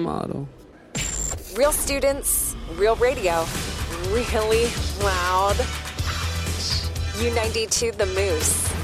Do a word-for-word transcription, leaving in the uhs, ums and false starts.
model. Real students, real radio, really loud. U ninety-two The Moose.